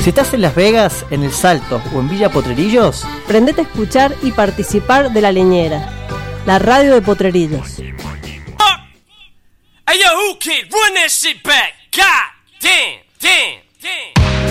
Si estás en Las Vegas, en El Salto o en Villa Potrerillos, prendete a escuchar y participar de La Leñera, la radio de Potrerillos. Hey yo, who kid, run that shit back. God damn.